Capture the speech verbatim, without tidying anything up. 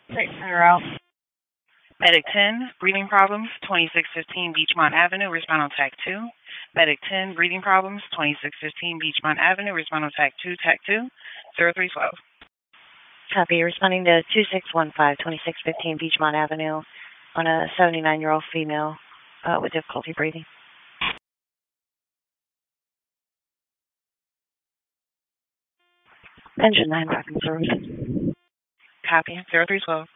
Great, center out. Medic ten, breathing problems, twenty-six fifteen Beachmont Avenue, respond on TAC two. Medic ten, breathing problems, twenty-six fifteen Beachmont Avenue, respond on TAC two, TAC two, zero three twelve. Copy. Responding to two six one five, twenty-six fifteen Beachmont Avenue on a seventy-nine-year-old female uh, with difficulty breathing. Engine nine, traffic service. Copy, zero three twelve.